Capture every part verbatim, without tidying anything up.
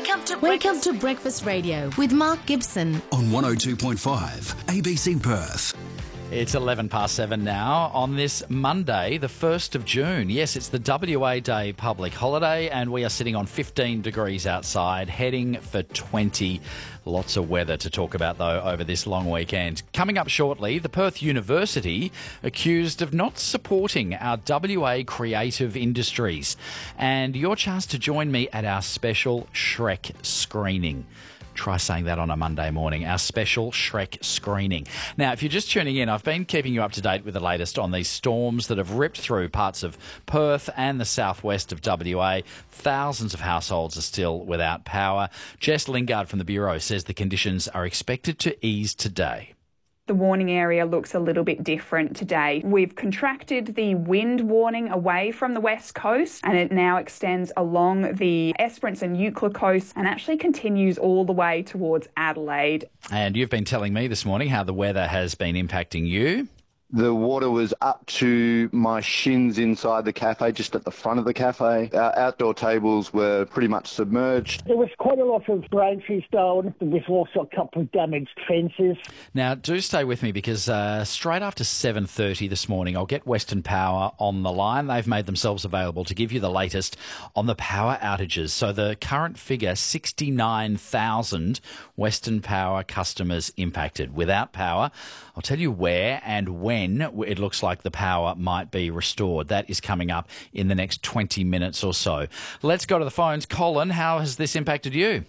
Wake up to Wake breakfast. up to Breakfast Radio with Mark Gibson on one oh two point five A B C Perth. It's eleven past seven now on this Monday, the first of June. Yes, it's the W A Day public holiday and we are sitting on fifteen degrees outside, heading for twenty. Lots of weather to talk about, though, over this long weekend. Coming up shortly, the Perth University accused of not supporting our W A creative industries. And your chance to join me at our special Shrek screening. Try saying that on a Monday morning, our special Shrek screening. Now, if you're just tuning in, I've been keeping you up to date with the latest on these storms that have ripped through parts of Perth and the southwest of W A. Thousands of households are still without power. Jess Lingard from the Bureau says the conditions are expected to ease today. The warning area looks a little bit different today. We've contracted the wind warning away from the west coast and it now extends along the Esperance and Eucla coast and actually continues all the way towards Adelaide. And you've been telling me this morning how the weather has been impacting you. The water was up to my shins inside the cafe, just at the front of the cafe. Our outdoor tables were pretty much submerged. There was quite a lot of branches down. There's also a couple of damaged fences. Now, do stay with me because uh, straight after seven thirty this morning, I'll get Western Power on the line. They've made themselves available to give you the latest on the power outages. So the current figure, sixty-nine thousand Western Power customers impacted. Without power, I'll tell you where and when it looks like the power might be restored. That is coming up in the next twenty minutes or so. Let's go to the phones. Colin, how has this impacted you?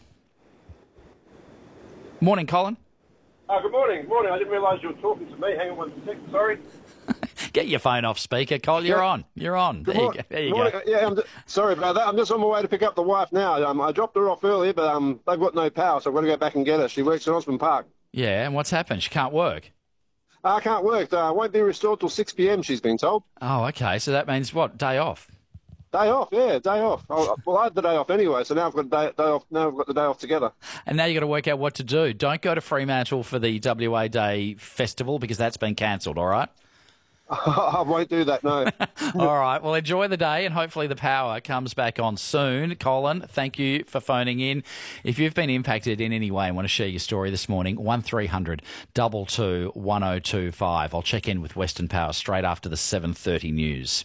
Morning, Colin. Oh, good morning. Morning. I didn't realise you were talking to me. Hang on one second. Sorry. Get your phone off speaker, Colin. You're Yeah. on. You're on. There you go. There you Morning. go. Yeah, I'm just, sorry about that. I'm just on my way to pick up the wife now. Um, I dropped her off earlier, but um, they've got no power, so I've got to go back and get her. She works in Osborne Park. Yeah, and what's happened? She can't work. I can't work. Uh, won't be restored till six p.m, she's been told. Oh, okay. So that means what? Day off? Day off, yeah, day off. Oh, well, I had the day off anyway, so now I've got the day, day off. Now I've got the day off together. And now you've got to work out what to do. Don't go to Fremantle for the W A Day festival because that's been cancelled, all right? I won't do that, no. All right. Well, enjoy the day and hopefully the power comes back on soon. Colin, thank you for phoning in. If you've been impacted in any way and want to share your story this morning, one three hundred two two two one oh two five. I'll check in with Western Power straight after the seven thirty news.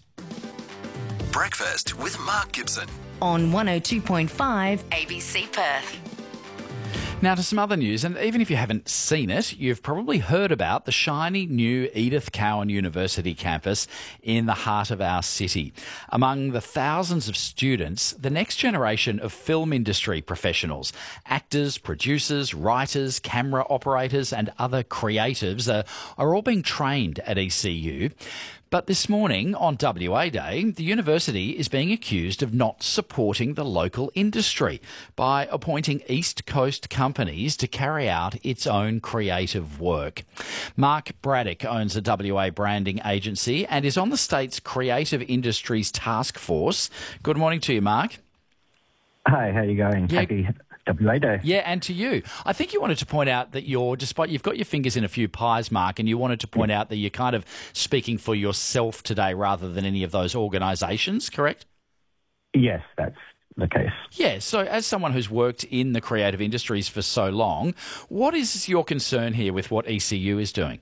Breakfast with Mark Gibson. on one oh two point five A B C Perth. Now to some other news, and even if you haven't seen it, you've probably heard about the shiny new Edith Cowan University campus in the heart of our city. Among the thousands of students, the next generation of film industry professionals, actors, producers, writers, camera operators and other creatives are, are all being trained at E C U. But this morning, on W A Day, the university is being accused of not supporting the local industry by appointing East Coast companies to carry out its own creative work. Mark Braddock owns a W A branding agency and is on the state's Creative Industries Task Force. Good morning to you, Mark. Hi, how are you going? Yeah. Happy W A Day. Yeah, and to you. I think you wanted to point out that you're, despite you've got your fingers in a few pies, Mark, and you wanted to point out that you're kind of speaking for yourself today rather than any of those organisations, correct? Yes, that's the case. Yeah, so as someone who's worked in the creative industries for so long, what is your concern here with what E C U is doing?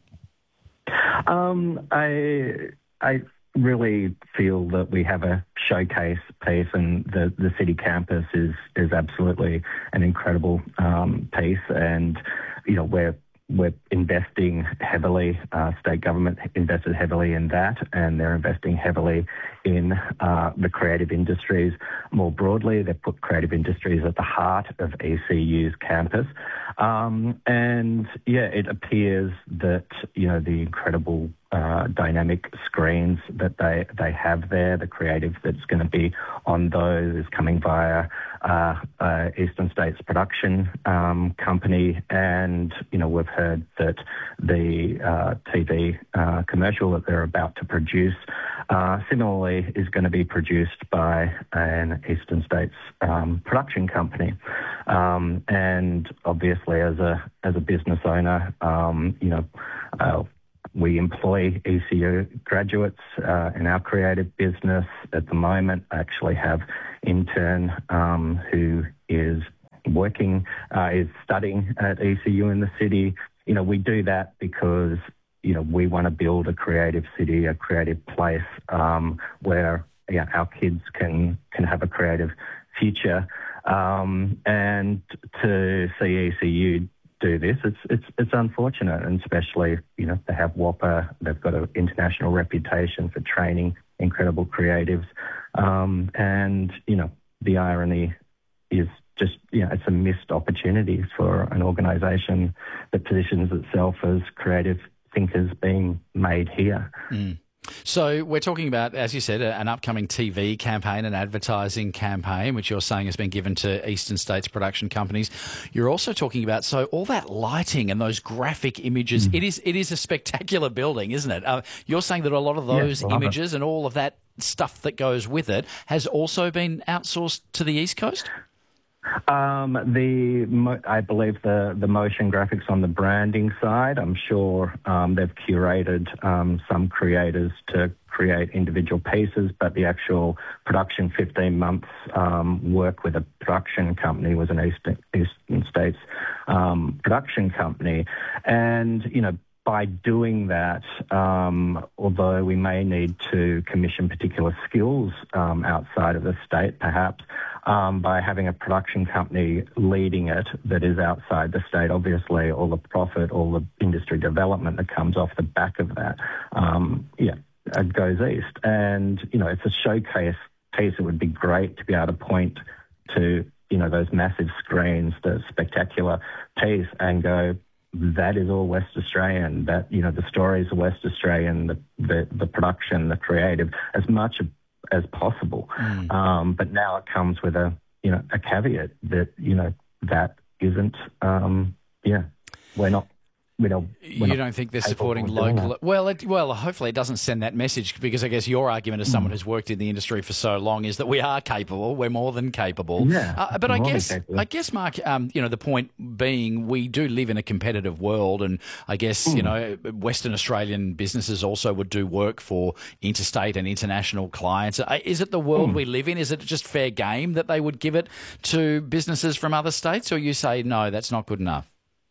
Um, I I really feel that we have a showcase piece, and the, the city campus is is absolutely an incredible um, piece, and you know we're we're investing heavily. Uh, state government invested heavily in that, and they're investing heavily in uh, the creative industries more broadly. They've put creative industries at the heart of E C U's campus. Um, and, yeah, it appears that, you know, the incredible uh, dynamic screens that they, they have there, the creative that's going to be on those is coming via uh, uh, Eastern States production um, company. And, you know, we've heard that the uh, T V uh, commercial that they're about to produce uh, similarly is going to be produced by an Eastern States um, production company. Um, and obviously, as a as a business owner, um, you know, uh, we employ E C U graduates uh, in our creative business. At the moment, I actually have intern um, who is working, uh, is studying at E C U in the city. You know, we do that because, you know, we want to build a creative city, a creative place um, where you know, our kids can, can have a creative future. Um, and to see E C U do this, it's it's it's unfortunate, and especially, you know, they have WAPA, they've got an international reputation for training incredible creatives, um, and, you know, the irony is just, you know, it's a missed opportunity for an organisation that positions itself as creative thinkers being made here. Mm. So we're talking about, as you said, an upcoming T V campaign, an advertising campaign, which you're saying has been given to Eastern States production companies. You're also talking about, so all that lighting and those graphic images, mm. it is it is a spectacular building, isn't it? Uh, you're saying that a lot of those yeah, images and all of that stuff that goes with it has also been outsourced to the East Coast? Um, the I believe the, the motion graphics on the branding side, I'm sure um, they've curated um, some creators to create individual pieces, but the actual production, fifteen months um, work with a production company, was an Eastern, Eastern States um, production company. And, you know, by doing that, um, although we may need to commission particular skills um, outside of the state, perhaps, um, by having a production company leading it that is outside the state, obviously all the profit, all the industry development that comes off the back of that, um, yeah, it goes east. And, you know, it's a showcase piece. It would be great to be able to point to, you know, those massive screens, the spectacular piece, and go, that is all West Australian. That, you know, the stories are West Australian, the the, the production, the creative, as much as possible. Mm. Um, but now it comes with a, you know, a caveat that, you know, that isn't, um, yeah, we're not. We don't, you don't think they're supporting local? Well, it, well, hopefully it doesn't send that message, because I guess your argument as someone mm. who's worked in the industry for so long is that we are capable. We're more than capable. Yeah, uh, but I guess, I guess, Mark, um, you know, the point being, we do live in a competitive world, and I guess mm. you know, Western Australian businesses also would do work for interstate and international clients. Is it the world mm. we live in? Is it just fair game that they would give it to businesses from other states, or you say no, that's not good enough?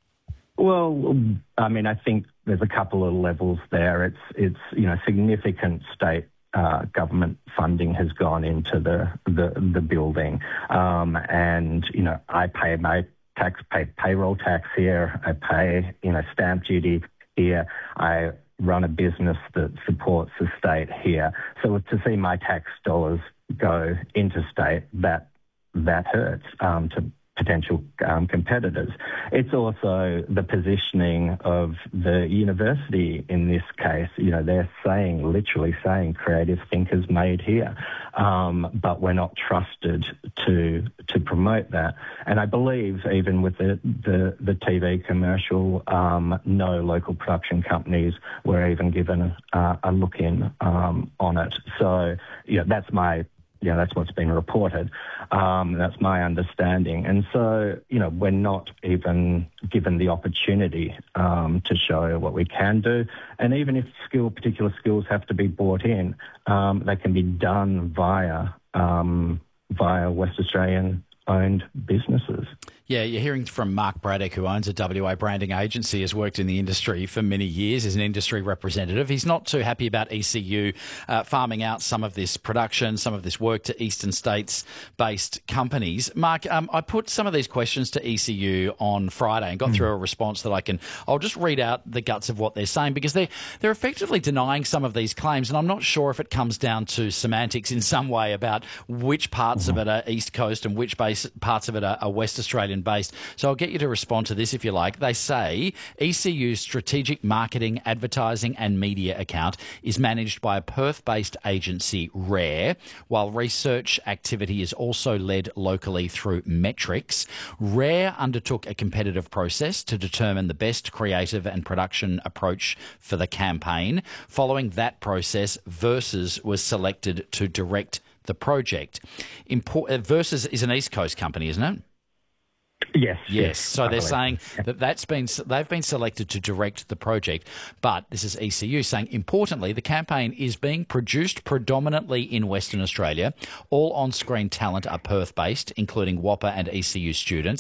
Well, I mean, I think there's a couple of levels there. It's, it's you know, significant state uh, government funding has gone into the the, the building, um, and you know, I pay my tax, pay payroll tax here. I pay, you know, stamp duty here. I run a business that supports the state here. So to see my tax dollars go interstate, that that hurts um, to potential um, competitors. It's also the positioning of the university in this case. You know, they're saying, literally saying, creative thinkers made here, um, but we're not trusted to to promote that. And I believe even with the, the, the T V commercial, um, no local production companies were even given a, a look in um, on it. So, yeah, that's my Yeah, that's what's been reported. Um, that's my understanding. And so, you know, we're not even given the opportunity um, to show what we can do. And even if skill, particular skills have to be brought in, um, they can be done via um, via West Australian owned businesses. Yeah, you're hearing from Mark Braddock, who owns a W A branding agency, has worked in the industry for many years as an industry representative. He's not too happy about E C U uh, farming out some of this production, some of this work to Eastern States-based companies. Mark, um, I put some of these questions to E C U on Friday and got mm. through a response that I can... I'll just read out the guts of what they're saying, because they're, they're effectively denying some of these claims, and I'm not sure if it comes down to semantics in some way about which parts mm-hmm. of it are East Coast and which base, parts of it are, are West Australian based. So I'll get you to respond to this if you like. They say E C U's strategic marketing, advertising and media account is managed by a Perth-based agency, Rare, while research activity is also led locally through Metrics. Rare undertook a competitive process to determine the best creative and production approach for the campaign. Following that process, Versus was selected to direct the project. Import- Versus is an East Coast company, isn't it? Yes. Yes. So they're saying that that's been they've been selected to direct the project, but this is E C U saying, importantly, the campaign is being produced predominantly in Western Australia. All on-screen talent are Perth-based, including WAPA and E C U students.